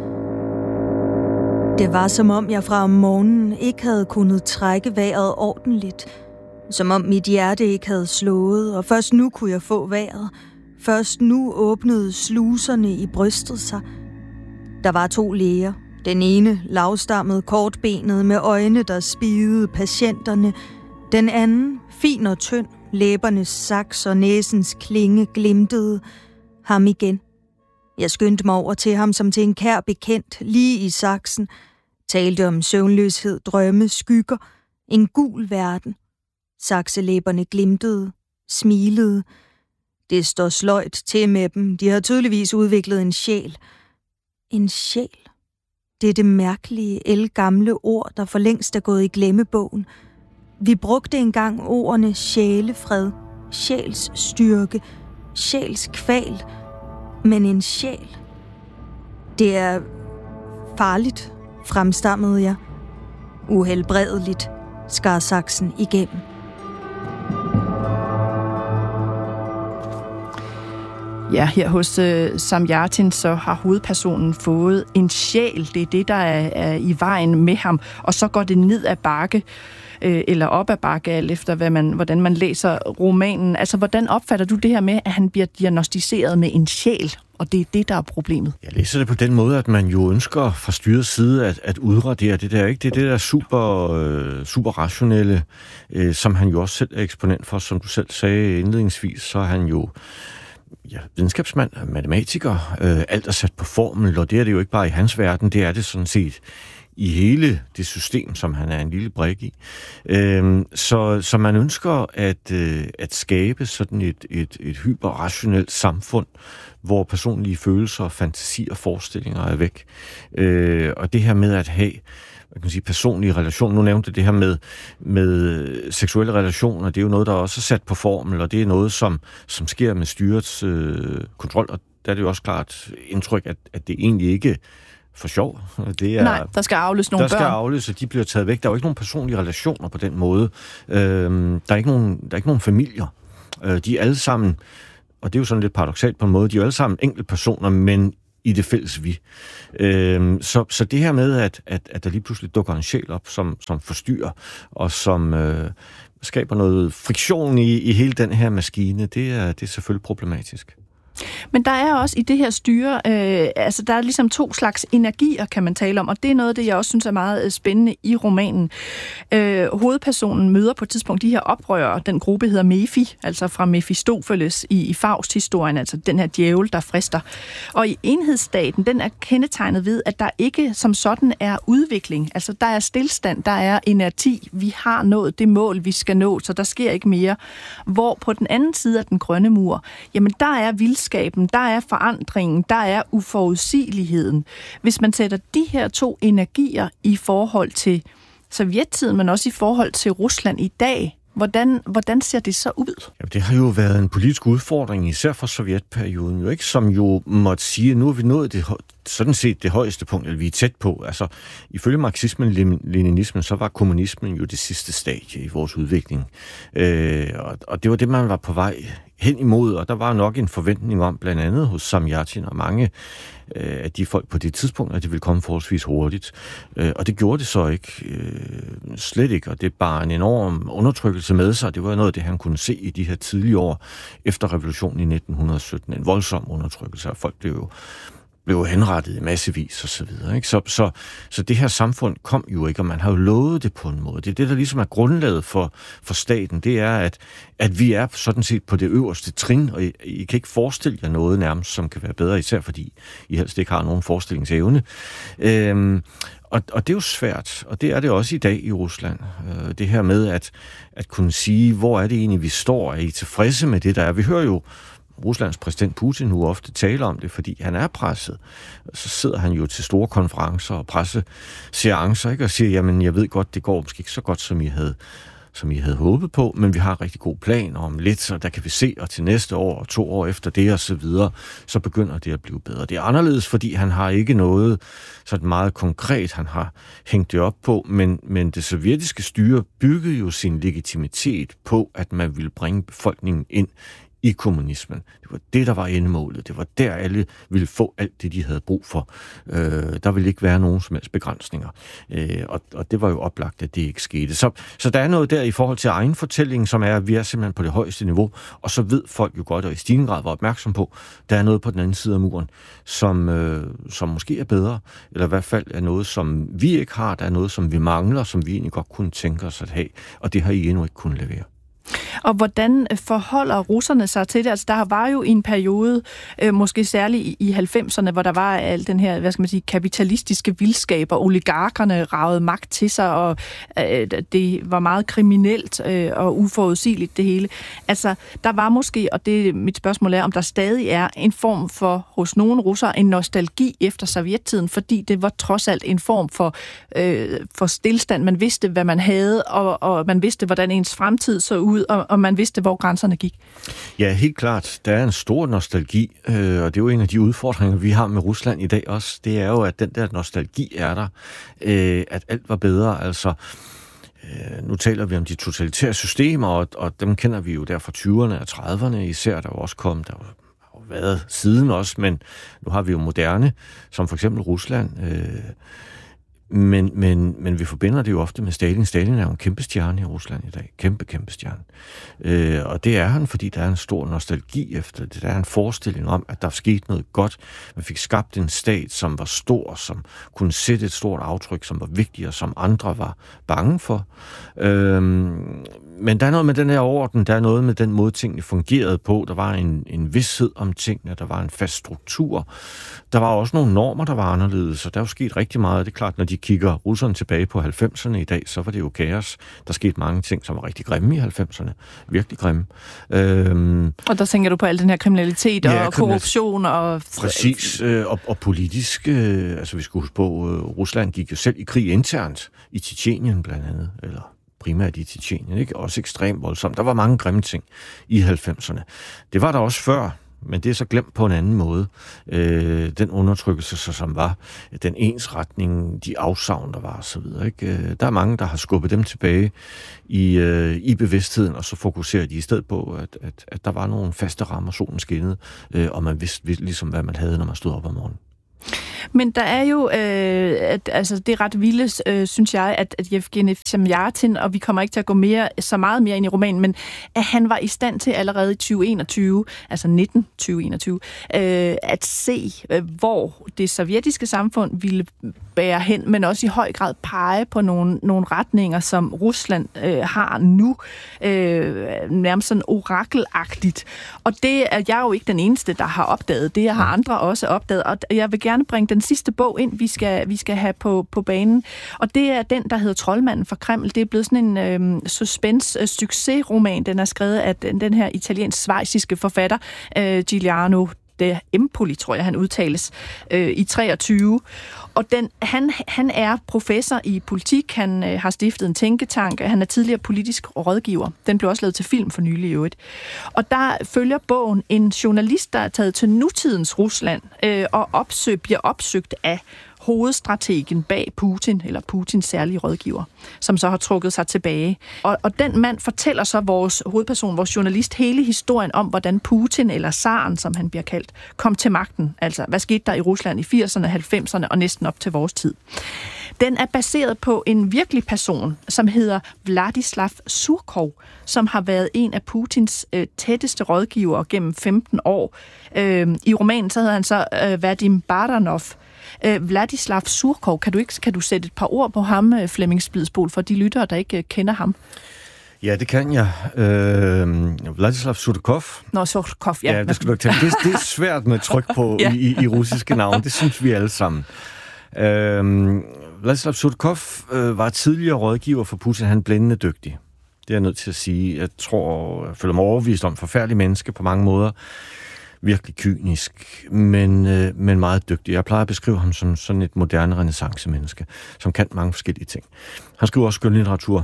Det var som om jeg fra om morgenen ikke havde kunnet trække vejret ordentligt. Som om mit hjerte ikke havde slået, og først nu kunne jeg få vejret. Først nu åbnede sluserne i brystet sig. Der var to læger. Den ene lavstammet, kortbenet med øjne, der spidede patienterne. Den anden, fin og tynd, læbernes saks og næsens klinge glimtede. Ham igen. Jeg skyndte mig over til ham som til en kær bekendt, lige i saksen. Talte om søvnløshed, drømme, skygger. En gul verden. Sakselæberne glimtede, smilede. Det står sløjt til med dem. De har tydeligvis udviklet en sjæl. En sjæl. Det er det mærkelige, ældgamle ord, der for længst er gået i glemmebogen. Vi brugte engang ordene sjælefred, sjælsstyrke, sjælskval. Men en sjæl. Det er farligt, fremstammede jeg. Uhelbredeligt, skar saksen igennem. Ja, her hos øh, Samjatin, så har hovedpersonen fået en sjæl. Det er det, der er, er i vejen med ham. Og så går det ned ad bakke, øh, eller op ad bakke, alt efter hvad man, hvordan man læser romanen. Altså, hvordan opfatter du det her med, at han bliver diagnosticeret med en sjæl? Og det er det, der er problemet. Jeg læser det på den måde, at man jo ønsker fra styrets side at, at udradere det der, ikke? Det er det der super, øh, super rationelle, øh, som han jo også selv er eksponent for. Som du selv sagde indledningsvis, så er han jo ja, videnskabsmand, matematiker. Øh, alt er sat på formel, og det er det jo ikke bare i hans verden, det er det sådan set i hele det system, som han er en lille brik i. Øhm, så, så man ønsker at, øh, at skabe sådan et, et, et hyperrationelt samfund, hvor personlige følelser, fantasi og forestillinger er væk. Øh, og det her med at have hvad kan man sige, personlige relationer. Nu nævnte det her med, med seksuelle relationer. Det er jo noget, der også er sat på formel, og det er noget, som, som sker med styrets øh, kontrol. Og der er det jo også klart indtryk, at, at det egentlig ikke for sjov. Det er, Nej, der skal aflyse nogle der børn. Der skal aflyse, de bliver taget væk. Der er jo ikke nogen personlige relationer på den måde. Øhm, der, er ikke nogen, der er ikke nogen familier. Øh, de er alle sammen, og det er jo sådan lidt paradoksalt på en måde, de er jo alle sammen enkelte personer, men i det fælles vi. Øhm, så, så det her med, at, at, at der lige pludselig dukker en sjæl op, som, som forstyrrer, og som øh, skaber noget friktion i, i hele den her maskine, det er, det er selvfølgelig problematisk. Men der er også i det her styre, øh, altså der er ligesom to slags energier, kan man tale om, og det er noget af det, jeg også synes er meget spændende i romanen. Øh, hovedpersonen møder på et tidspunkt de her oprørere, den gruppe hedder Mephi, altså fra Mefistofeles i, i Faust-historien, altså den her djævel, der frister. Og i enhedsstaten, den er kendetegnet ved, at der ikke som sådan er udvikling, altså der er stilstand, der er inerti, vi har nået det mål, vi skal nå, så der sker ikke mere. Hvor på den anden side af den grønne mur, jamen der er vildskab, der er forandringen, der er uforudsigeligheden. Hvis man sætter de her to energier i forhold til sovjettiden, men også i forhold til Rusland i dag, hvordan, hvordan ser det så ud? Ja, det har jo været en politisk udfordring, især for sovjetperioden, jo ikke, som jo måtte sige, at nu har vi nået det, sådan set det højeste punkt, eller vi er tæt på. Altså, ifølge marxismen, leninismen, så var kommunismen jo det sidste stadie i vores udvikling. Øh, og, og det var det, man var på vej hen imod, og der var nok en forventning om, blandt andet hos Samjatin og mange øh, af de folk på det tidspunkt, at det ville komme forholdsvis hurtigt. Øh, og det gjorde det så ikke. Øh, slet ikke, og det bar en enorm undertrykkelse med sig. Det var noget af det, han kunne se i de her tidlige år efter revolutionen i nitten sytten. En voldsom undertrykkelse, og folk blev jo blev henrettet i massevis og så videre. Ikke? Så, så, så det her samfund kom jo ikke, og man har jo lovet det på en måde. Det er det, der ligesom er grundlaget for, for staten, det er, at, at vi er sådan set på det øverste trin, og I, I kan ikke forestille jer noget nærmest, som kan være bedre, især fordi I helst ikke har nogen forestillingsevne. Øhm, og, og det er jo svært, og det er det også i dag i Rusland. Øh, det her med at, at kunne sige, hvor er det egentlig, vi står? Er I tilfredse med det, der er? Vi hører jo Ruslands præsident Putin nu ofte taler om det, fordi han er presset. Så sidder han jo til store konferencer og presseseancer, ikke, og siger, jamen, jeg ved godt, det går måske ikke så godt, som I havde, som I havde håbet på, men vi har en rigtig god plan om lidt, så der kan vi se, og til næste år og to år efter det og så videre, så begynder det at blive bedre. Det er anderledes, fordi han har ikke noget sådan meget konkret, han har hængt det op på, men, men det sovjetiske styre byggede jo sin legitimitet på, at man ville bringe befolkningen ind i kommunismen. Det var det, der var endemålet. Det var der, alle ville få alt det, de havde brug for. Øh, der ville ikke være nogen som helst begrænsninger. Øh, og, og det var jo oplagt, at det ikke skete. Så, så der er noget der i forhold til egen fortælling, som er, at vi er simpelthen på det højeste niveau, og så ved folk jo godt, og i stigende grad var opmærksom på, der er noget på den anden side af muren, som, øh, som måske er bedre, eller i hvert fald er noget, som vi ikke har, der er noget, som vi mangler, som vi egentlig godt kunne tænke os at have, og det har I endnu ikke kunnet levere. Og hvordan forholder russerne sig til det? Altså, der var jo en periode, øh, måske særligt i halvfemserne, hvor der var al den her, hvad skal man sige, kapitalistiske vildskab, og oligarkerne ragede magt til sig, og øh, det var meget kriminelt øh, og uforudsigeligt det hele. Altså, der var måske, og det mit spørgsmål er, om der stadig er en form for, hos nogle russere, en nostalgi efter sovjettiden, fordi det var trods alt en form for, øh, for stillstand. Man vidste, hvad man havde, og, og man vidste, hvordan ens fremtid så ud, og, og man vidste, hvor grænserne gik. Ja, helt klart. Der er en stor nostalgi, øh, og det er jo en af de udfordringer, vi har med Rusland i dag også. Det er jo, at den der nostalgi er der, øh, at alt var bedre. Altså, øh, nu taler vi om de totalitære systemer, og, og dem kender vi jo der fra tyverne og trediverne især, der var også kommet, der har jo været siden også, men nu har vi jo moderne, som for eksempel Rusland. Øh, Men, men, men vi forbinder det jo ofte med Stalin. Stalin er jo en kæmpe stjerne i Rusland i dag. Kæmpe, kæmpe stjerne. Øh, og det er han, fordi der er en stor nostalgi efter det. Der er en forestilling om, at der skete noget godt. Man fik skabt en stat, som var stor, som kunne sætte et stort aftryk, som var vigtig, og som andre var bange for. Øh, men der er noget med den her orden, der er noget med den måde, tingene fungerede på. Der var en, en vished om tingene, der var en fast struktur. Der var også nogle normer, der var anderledes, og der er jo sket rigtig meget. Det er klart, når de kigger russerne tilbage på halvfemserne i dag, så var det jo kaos. Der skete mange ting, som var rigtig grimme i halvfemserne. Virkelig grimme. Øhm, og der tænker du på al den her kriminalitet ja, og korruption og... Præcis, øh, og, og politisk. Øh, altså vi skulle huske på, øh, Rusland gik jo selv i krig internt, i Tjetjenien blandt andet, eller primært i Tjetjenien, ikke? Også ekstremt voldsomt. Der var mange grimme ting i halvfemserne. Det var der også før, men det er så glemt på en anden måde. Øh, den undertrykkelse, som var, den ensretning, de afsavn, der var og så videre, ikke? Der er mange, der har skubbet dem tilbage i, øh, i bevidstheden, og så fokuserer de i stedet på, at, at, at der var nogle faste rammer, solen skinnede, øh, og man vidste, vidste ligesom, hvad man havde, når man stod op om morgenen. Men der er jo, øh, at, altså det er ret vildt, øh, synes jeg, at, at Yevgeny Zamjatin, og vi kommer ikke til at gå mere, så meget mere ind i romanen, men at han var i stand til allerede i tyve enogtyve, altså nitten tyve enogtyve, øh, at se, øh, hvor det sovjetiske samfund ville bære hen, men også i høj grad pege på nogle, nogle retninger, som Rusland øh, har nu, øh, nærmest sådan orakelagtigt. Og det er jeg jo ikke den eneste, der har opdaget. Det har andre også opdaget, og jeg vil gerne bringe den sidste bog ind, vi skal, vi skal have på, på banen. Og det er den, der hedder Troldmanden fra Kreml. Det er blevet sådan en øh, suspense-succesroman. Den er skrevet af den, den her italiensk-svejsiske forfatter, øh, Giuliano de Empoli, tror jeg, han udtales, øh, i treogtyve. Og den, han, han er professor i politik, han øh, har stiftet en tænketank, han er tidligere politisk rådgiver. Den blev også lavet til film for nylig i øvrigt. Og der følger bogen en journalist, der er taget til nutidens Rusland øh, og opsøg, bliver opsøgt af hovedstrategen bag Putin, eller Putins særlige rådgiver, som så har trukket sig tilbage. Og, og den mand fortæller så vores hovedperson, vores journalist, hele historien om, hvordan Putin, eller zaren, som han bliver kaldt, kom til magten. Altså, hvad skete der i Rusland i firserne, halvfemserne og næsten op til vores tid. Den er baseret på en virkelig person, som hedder Vladislav Surkov, som har været en af Putins øh, tætteste rådgivere gennem femten år. Øh, I romanen så hedder han så øh, Vadim Baranov. Øh, Vladislav Surkov, kan du ikke kan du sætte et par ord på ham, Flemming Splidsbol, for de lyttere, der ikke øh, kender ham? Ja, det kan jeg. Øh, Vladislav Surkov. Nå, Surkov, ja. Ja, det skal du ikke tage. Det, det er svært med tryk på ja. i, i russiske navne. Det synes vi alle sammen. Øh, Vladislav Surkov øh, var tidligere rådgiver for Putin. Han er blændende dygtig. Det er jeg nødt til at sige. Jeg tror, jeg føler mig overbevist om, forfærdelig menneske på mange måder. Virkelig kynisk, men, øh, men meget dygtig. Jeg plejer at beskrive ham som sådan et moderne renæssancemenneske, som kan mange forskellige ting. Han skriver også skønlitteratur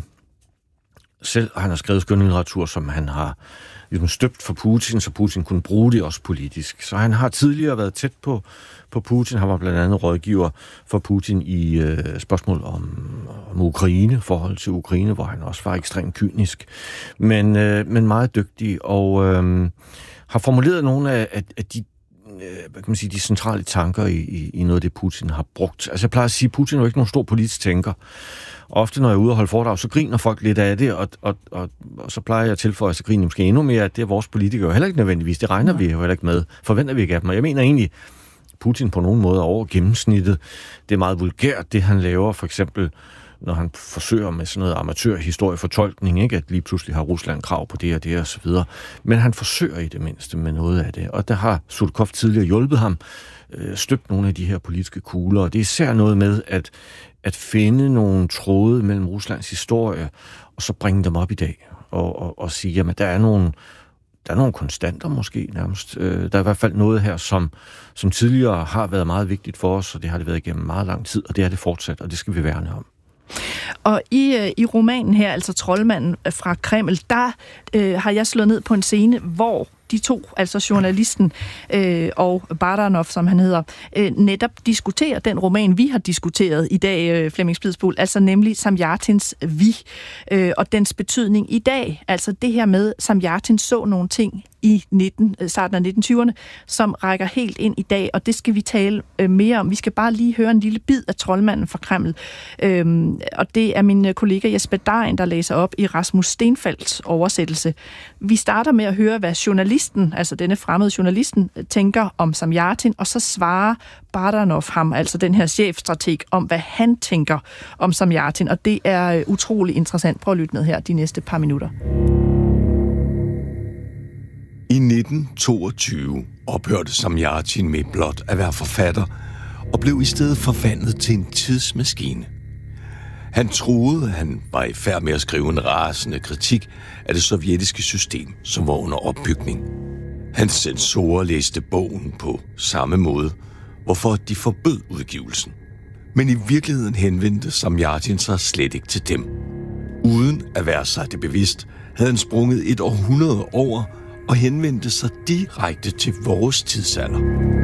selv, og han har skrevet skønlitteratur, som han har ligesom støbt for Putin, så Putin kunne bruge det også politisk. Så han har tidligere været tæt på, på Putin. Han var blandt andet rådgiver for Putin i øh, spørgsmål om, om Ukraine, forhold til Ukraine, hvor han også var ekstremt kynisk, men, øh, men meget dygtig, og øh, har formuleret nogle af, af, af de, hvad kan man sige, de centrale tanker i, i, i noget af det, Putin har brugt. Altså jeg plejer at sige, at Putin er jo ikke nogen stor politisk tænker. Ofte, når jeg er ude og holde foredrag, så griner folk lidt af det, og, og, og, og så plejer jeg at tilføje, at griner måske endnu mere, at det er vores politikere heller ikke nødvendigvis. Det regner ja. vi jo heller ikke med. Forventer vi ikke af dem. Og jeg mener egentlig, Putin på nogen måde er over gennemsnittet. Det er meget vulgært, det han laver, for eksempel når han forsøger med sådan noget amatørhistoriefortolkning, ikke, at lige pludselig har Rusland krav på det og det og så videre. Men han forsøger i det mindste med noget af det, og der har Surkov tidligere hjulpet ham, øh, støbt nogle af de her politiske kugler, og det er især noget med at, at finde nogle tråde mellem Ruslands historie, og så bringe dem op i dag, og, og, og sige, jamen der er nogle Der er nogle konstanter måske nærmest. Der er i hvert fald noget her, som, som tidligere har været meget vigtigt for os, og det har det været igennem meget lang tid, og det er det fortsat, og det skal vi værne om. Og i, i romanen her, altså Troldmanden fra Kreml, der øh, har jeg slået ned på en scene, hvor de to, altså journalisten øh, og Baranov, som han hedder, øh, netop diskuterer den roman, vi har diskuteret i dag, øh, Flemming Splidsbol, altså nemlig Zamjatins Vi, øh, og dens betydning i dag. Altså det her med, Zamjatin så nogle ting i nitten, starten af nitten tyverne, som rækker helt ind i dag, og det skal vi tale øh, mere om. Vi skal bare lige høre en lille bid af Troldmanden fra Kreml, øh, og det er min kollega Jesper Dein, der læser op i Rasmus Stenfeldts oversættelse. Vi starter med at høre, hvad journalisten, altså denne fremmede journalisten, tænker om Zamjatin, og så svarer Baranov ham, altså den her chefstrateg, om hvad han tænker om Zamjatin, og det er utrolig interessant. Prøv at lytte med her de næste par minutter. I nitten toogtyve ophørte Zamjatin med blot at være forfatter, og blev i stedet forvandlet til en tidsmaskine. Han troede, at han var i færd med at skrive en rasende kritik af det sovjetiske system, som var under opbygning. Hans censorer læste bogen på samme måde, hvorfor de forbød udgivelsen. Men i virkeligheden henvendte Zamjatin sig slet ikke til dem. Uden at være sig det bevidst, havde han sprunget et århundrede over og henvendte sig direkte til vores tidsalder.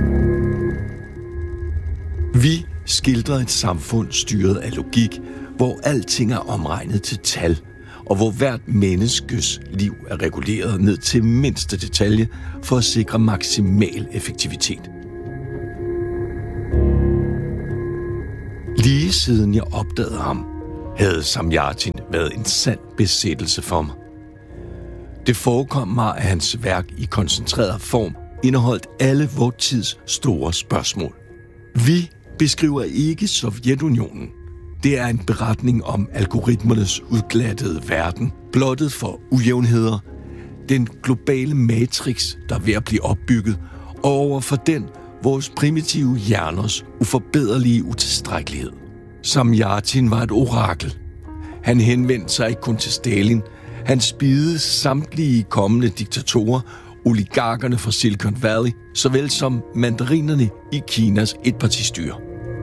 Vi skildrer et samfund styret af logik, hvor alting er omregnet til tal, og hvor hvert menneskes liv er reguleret ned til mindste detalje for at sikre maksimal effektivitet. Lige siden jeg opdagede ham, havde Zamjatin været en sand besættelse for mig. Det forekom mig, at hans værk i koncentreret form indeholdt alle vor tids store spørgsmål. Vi beskriver ikke Sovjetunionen. Det er en beretning om algoritmernes udglattede verden, blottet for ujævnheder, den globale matrix, der er ved at blive opbygget, og overfor den vores primitive hjerners uforbederlige utilstrækkelighed. Zamjatin var et orakel. Han henvendte sig ikke kun til Stalin. Han spidede samtlige kommende diktatorer, oligarkerne fra Silicon Valley, såvel som mandarinerne i Kinas etpartistyre.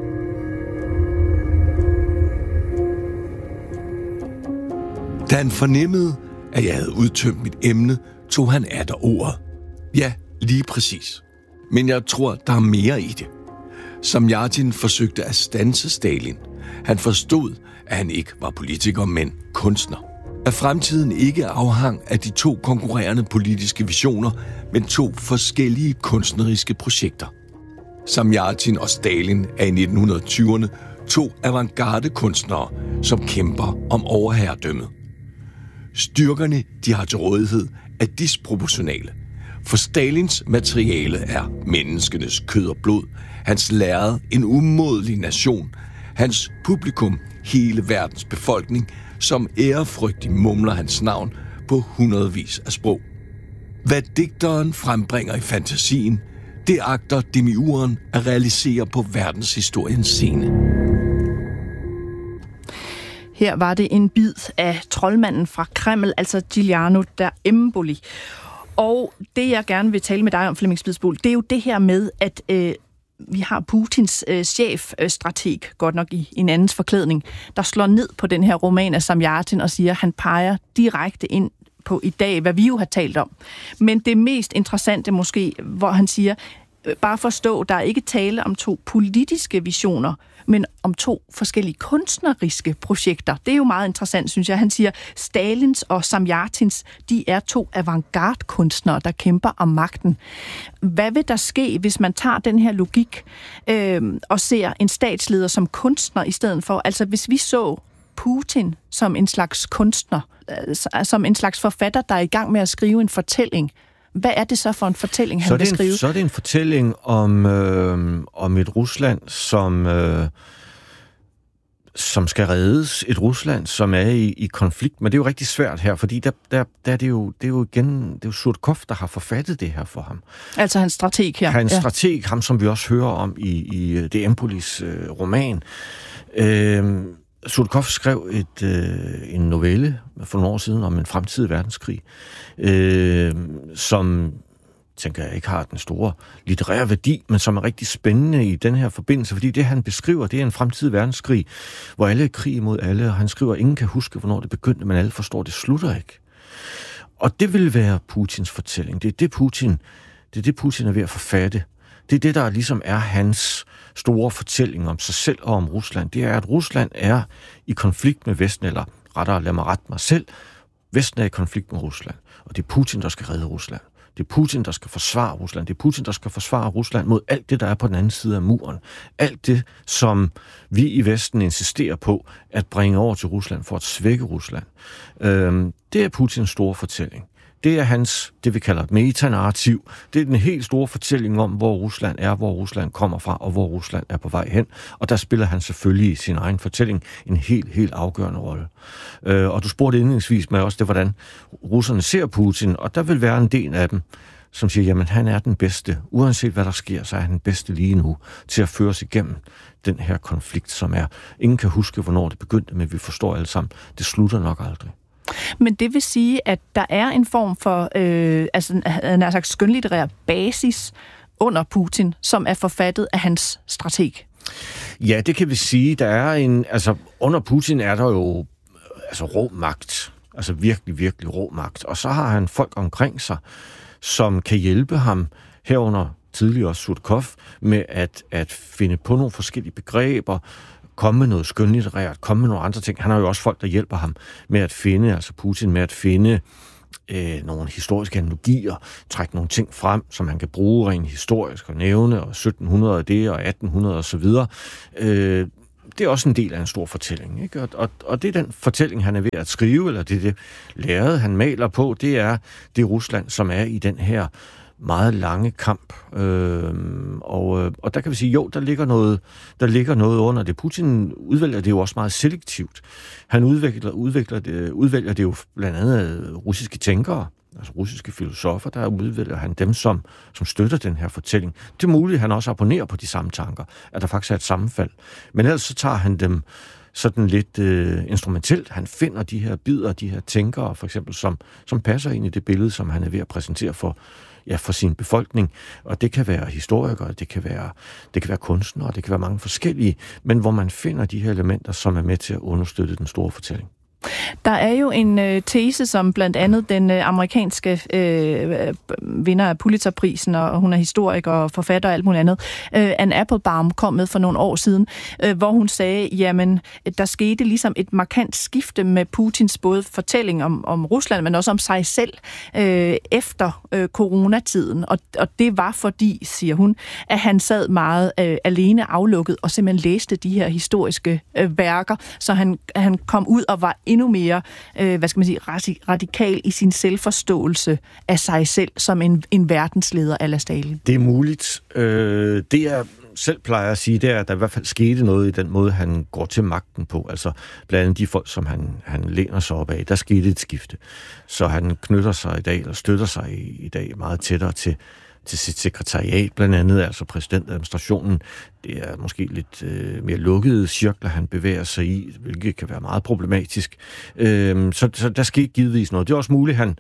Da han fornemmede, at jeg havde udtømt mit emne, tog han atter ordet. Ja, lige præcis. Men jeg tror, der er mere i det. Zamjatin forsøgte at standse Stalin. Han forstod, at han ikke var politiker, men kunstner. At fremtiden ikke afhang af de to konkurrerende politiske visioner, men to forskellige kunstneriske projekter. Zamjatin og Stalin er i nitten tyverne to avantgarde-kunstnere, som kæmper om overherredømmet. Styrkerne, de har til rådighed, er disproportionale. For Stalins materiale er menneskenes kød og blod, hans lærred en umådelig nation, hans publikum hele verdens befolkning, som ærefrygtigt mumler hans navn på hundredvis af sprog. Hvad digteren frembringer i fantasien, det agter demiurgen at realisere på verdenshistoriens scene. Her var det en bid af troldmanden fra Kreml, altså Giuliano da Empoli. Og det, jeg gerne vil tale med dig om, Flemming Spidsbol, det er jo det her med, at øh, vi har Putins øh, chefstrateg, godt nok i en andens forklædning, der slår ned på den her roman af Zamjatin og siger, at han peger direkte ind på i dag, hvad vi jo har talt om. Men det mest interessante måske, hvor han siger, bare forstå, der er ikke tale om to politiske visioner, men om to forskellige kunstneriske projekter. Det er jo meget interessant, synes jeg. Han siger, Stalins og Zamjatins, de er to avantgarde-kunstnere, der kæmper om magten. Hvad vil der ske, hvis man tager den her logik øh, og ser en statsleder som kunstner i stedet for? Altså, hvis vi så Putin som en slags kunstner, øh, som en slags forfatter, der er i gang med at skrive en fortælling, hvad er det så for en fortælling, han vil skrive? Så er det en fortælling om, øh, om et Rusland, som, øh, som skal reddes. Et Rusland, som er i, i konflikt. Men det er jo rigtig svært her, fordi der, der, der er det, jo, det er jo igen det er jo Surtkov, der har forfattet det her for ham. Altså hans strateg her. Hans ja. strateg, ham som vi også hører om i, i det Empolis øh, roman. Øh, Surtkov skrev et, øh, en novelle for nogle år siden om en fremtidig verdenskrig, øh, som, tænker jeg, ikke har den store litterære værdi, men som er rigtig spændende i den her forbindelse, fordi det, han beskriver, det er en fremtidig verdenskrig, hvor alle er krig mod alle, og han skriver, at ingen kan huske, hvornår det begyndte, men alle forstår, at det slutter ikke. Og det vil være Putins fortælling. Det er det, Putin, det er det, Putin er ved at forfatte. Det er det, der ligesom er hans store fortælling om sig selv og om Rusland. Det er, at Rusland er i konflikt med Vesten, eller rettere, lad mig rette mig selv. Vesten er i konflikt med Rusland, og det er Putin, der skal redde Rusland. Det er Putin, der skal forsvare Rusland. Det er Putin, der skal forsvare Rusland mod alt det, der er på den anden side af muren. Alt det, som vi i Vesten insisterer på at bringe over til Rusland for at svække Rusland. Øhm, det er Putins store fortælling. Det er hans, det vi kalder et metanarrativ. Det er den helt store fortælling om, hvor Rusland er, hvor Rusland kommer fra, og hvor Rusland er på vej hen. Og der spiller han selvfølgelig i sin egen fortælling en helt, helt afgørende rolle. Øh, og du spurgte indledningsvis med også det, hvordan russerne ser Putin, og der vil være en del af dem, som siger, jamen han er den bedste, uanset hvad der sker, så er han den bedste lige nu, til at føre os igennem den her konflikt, som er, ingen kan huske, hvornår det begyndte, men vi forstår alle sammen, det slutter nok aldrig. Men det vil sige, at der er en form for, øh, altså han har sagt skønlitterær basis under Putin, som er forfattet af hans strateg. Ja, det kan vi sige. Der er en, altså under Putin er der jo altså rå magt, altså virkelig, virkelig rå magt, og så har han folk omkring sig, som kan hjælpe ham herunder tidligere Surkov med at, at finde på nogle forskellige begreber, komme med noget skønlitterært, komme med nogle andre ting. Han har jo også folk, der hjælper ham med at finde, altså Putin med at finde øh, nogle historiske analogier, trække nogle ting frem, som han kan bruge rent historisk og nævne, og sytten hundrede og det, og atten hundrede og så videre. Øh, det er også en del af en stor fortælling, ikke? Og, og, og det er den fortælling, han er ved at skrive, eller det er det lærrede, han maler på, det er det Rusland, som er i den her meget lange kamp. Øh, og, og der kan vi sige, jo, der ligger noget, der ligger noget under det. Putin udvælger det jo også meget selektivt. Han udvikler, udvikler det, udvælger det jo blandt andet russiske tænkere, altså russiske filosofer, der udvælger han dem, som, som støtter den her fortælling. Det er muligt, at han også abonnerer på de samme tanker, at der faktisk er et sammenfald. Men ellers så tager han dem sådan lidt øh, instrumentelt. Han finder de her bidder, de her tænkere, for eksempel, som, som passer ind i det billede, som han er ved at præsentere for, ja, for sin befolkning. Og det kan være historikere, det kan være, det kan være kunstnere, det kan være mange forskellige, men hvor man finder de her elementer, som er med til at understøtte den store fortælling. Der er jo en øh, tese, som blandt andet den øh, amerikanske øh, vinder af Pulitzerprisen, og hun er historiker og forfatter og alt muligt andet, øh, Anne Applebaum, kom med for nogle år siden, øh, hvor hun sagde, jamen, der skete ligesom et markant skifte med Putins både fortælling om, om Rusland, men også om sig selv øh, efter øh, coronatiden. Og, og det var fordi, siger hun, at han sad meget øh, alene aflukket og simpelthen læste de her historiske øh, værker, så han, han kom ud og var endnu mere, øh, hvad skal man sige, radikal i sin selvforståelse af sig selv som en, en verdensleder a la Stalin. Det er muligt. Øh, det jeg selv plejer at sige, det er, at der i hvert fald skete noget i den måde, han går til magten på. Altså blandt andet de folk, som han, han læner sig op af, der skete et skifte. Så han knytter sig i dag, eller støtter sig i, i dag meget tættere til til sit sekretariat, blandt andet, altså præsidentadministrationen. Det er måske lidt øh, mere lukkede cirkler, han bevæger sig i, hvilket kan være meget problematisk. Øh, så, så der skete givetvis noget. Det er også muligt, han...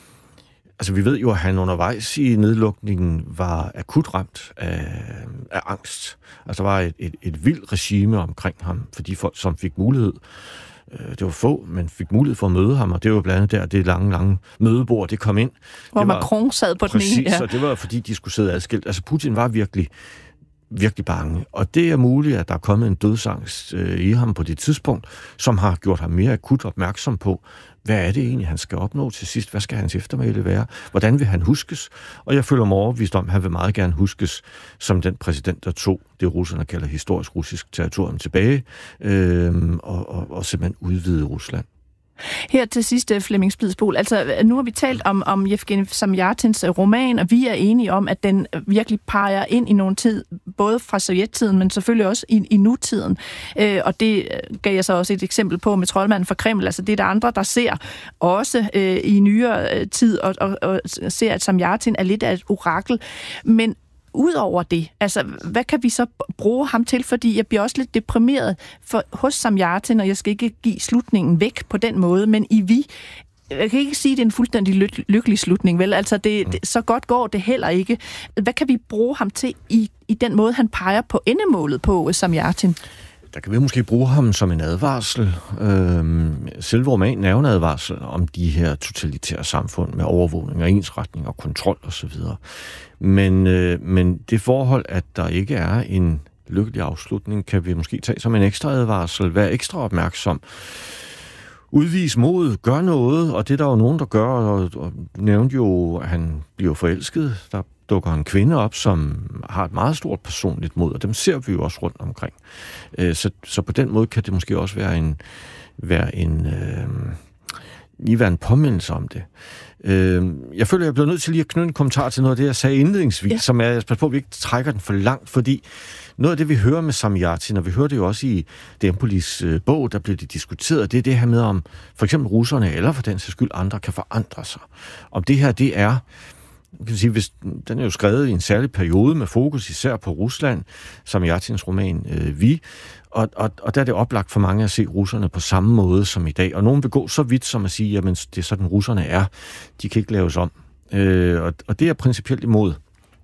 Altså, vi ved jo, at han undervejs i nedlukningen var akut ramt af, af angst. Altså, der var et, et, et vildt regime omkring ham, for de folk, som fik mulighed. Det var få, men fik mulighed for at møde ham, og det var blandt andet der, det lange, lange mødebord, det kom ind. Hvor det var, Macron sad på præcis, den ene. Ja. Og det var, fordi de skulle sidde adskilt. Altså, Putin var virkelig, virkelig bange. Og det er muligt, at der er kommet en dødsangst øh, i ham på det tidspunkt, som har gjort ham mere akut opmærksom på, hvad er det egentlig, han skal opnå til sidst? Hvad skal hans eftermæle være? Hvordan vil han huskes? Og jeg føler mig overbevist om, at han vil meget gerne huskes som den præsident, der tog det, russerne kalder historisk russisk territorium tilbage, øh, og, og, og simpelthen udvide Rusland. Her til sidst, Flemming Splidsboel, altså nu har vi talt om, om Yevgeni Zamjatins roman, og vi er enige om, at den virkelig peger ind i nogle tid, både fra sovjettiden, men selvfølgelig også i, i nutiden. Øh, og det gav jeg så også et eksempel på med Troldmanden fra Kreml. Altså det er der andre, der ser også øh, i nyere tid, og, og, og ser, at Zamjatin er lidt af et orakel. Men udover det, altså, hvad kan vi så bruge ham til? Fordi jeg bliver også lidt deprimeret for, hos Zamjatin, og jeg skal ikke give slutningen væk på den måde, men i vi, jeg kan ikke sige, at det er en fuldstændig ly- lykkelig slutning, vel? Altså, det, det, så godt går det heller ikke. Hvad kan vi bruge ham til i, i den måde, han peger på endemålet på, Zamjatin? Der kan vi måske bruge ham som en advarsel. Øhm, selve romanen er jo en advarsel om de her totalitære samfund med overvågning og ensretning og kontrol osv. Men, øh, men det forhold, at der ikke er en lykkelig afslutning, kan vi måske tage som en ekstra advarsel. Vær ekstra opmærksom. Udvis mod, gør noget, og det er der jo nogen, der gør, og, og nævnte jo, at han bliver forelsket. Der dukker en kvinde op, som har et meget stort personligt mod, og dem ser vi jo også rundt omkring. Så, så på den måde kan det måske også være en, være en, øh, lige være en påmindelse om det. Øh, jeg føler, jeg bliver nødt til lige at knytte en kommentar til noget af det, jeg sagde indledningsvis, ja. Som er, jeg spørger på, at vi ikke trækker den for langt, fordi noget af det, vi hører med Zamjatin, og vi hører det jo også i Dempolis øh, bog, der bliver det diskuteret, det er det her med, om for eksempel russerne, eller for den sags skyld andre, kan forandre sig. Om det her, det er man kan sige, hvis, den er jo skrevet i en særlig periode med fokus især på Rusland, som Samjatins roman øh, Vi, og, og, og der er det oplagt for mange at se russerne på samme måde som i dag. Og nogen vil gå så vidt som at sige, jamen det er sådan russerne er, de kan ikke laves om. Øh, og, og det er principielt imod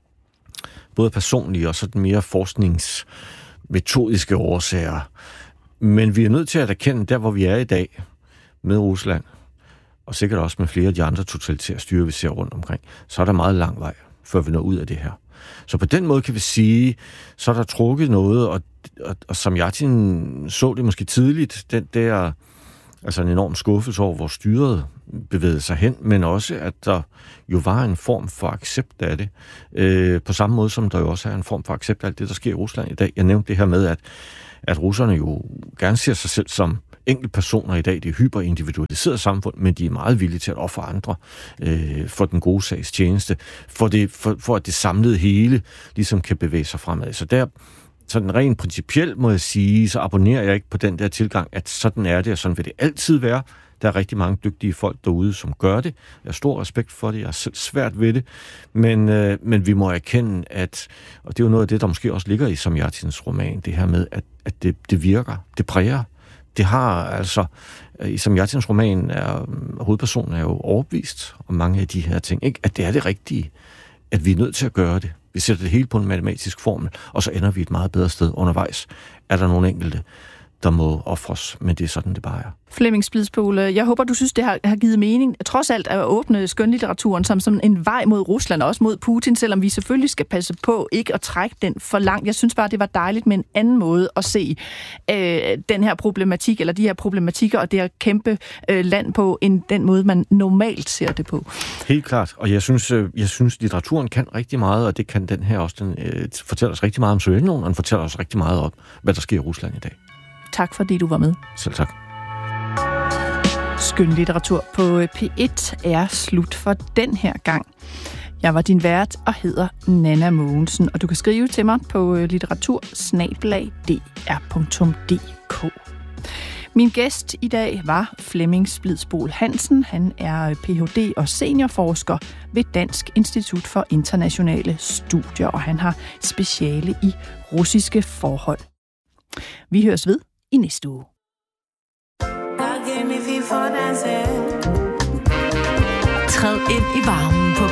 både personlige og sådan mere forskningsmetodiske årsager. Men vi er nødt til at erkende, der hvor vi er i dag med Rusland, og sikkert også med flere af de andre totalitære styrer, vi ser rundt omkring, så er der meget lang vej, før vi når ud af det her. Så på den måde kan vi sige, så er der trukket noget, og, og, og Samjatin så det måske tidligt, den der, altså en enorm skuffelse over, hvor styret bevægede sig hen, men også, at der jo var en form for accept af det, øh, på samme måde som der jo også er en form for accept af alt det, der sker i Rusland i dag. Jeg nævnte det her med, at, at russerne jo gerne ser sig selv som enkeltpersoner i dag. Det er hyperindividualiseret samfund, men de er meget villige til at ofre andre øh, for den gode sags tjeneste, for, det, for, for at det samlede hele ligesom kan bevæge sig fremad. Så der, sådan rent principielt må jeg sige, så abonnerer jeg ikke på den der tilgang, at sådan er det, og sådan vil det altid være. Der er rigtig mange dygtige folk derude, som gør det. Jeg har stor respekt for det. Jeg er selv svært ved det. Men, øh, men vi må erkende, at, og det er jo noget af det, der måske også ligger i Samjatins roman, det her med, at, at det, det virker, det præger. Det har altså, i Samjatins roman, er, hovedpersonen er jo overbevist om mange af de her ting, ikke? At det er det rigtige, at vi er nødt til at gøre det. Vi sætter det hele på en matematisk formel, og så ender vi et meget bedre sted undervejs. Er der nogle enkelte, der må ofres, men det er sådan, det bare er. Flemming Splidsboel, jeg håber, du synes, det har, har givet mening. Trods alt at åbne skønlitteraturen som, som en vej mod Rusland, og også mod Putin, selvom vi selvfølgelig skal passe på ikke at trække den for langt. Jeg synes bare, det var dejligt med en anden måde at se øh, den her problematik, eller de her problematikker, og det her kæmpe øh, land på, end den måde, man normalt ser det på. Helt klart, og jeg synes, øh, jeg synes litteraturen kan rigtig meget, og det kan den her også. Den øh, fortæller os rigtig meget om Sovjetunionen, og den fortæller os rigtig meget om, hvad der sker i Rusland i dag. Tak fordi du var med. Selv tak. Skønlitteratur på P et er slut for den her gang. Jeg var din vært og hedder Nanna Mogensen, og du kan skrive til mig på litteratur snabel-a d r punktum d k. Min gæst i dag var Flemming Splidsboel Hansen. Han er P H D og seniorforsker ved Dansk Institut for Internationale Studier, og han har speciale i russiske forhold. Vi høres ved i næste uge. Træd ind i varmen på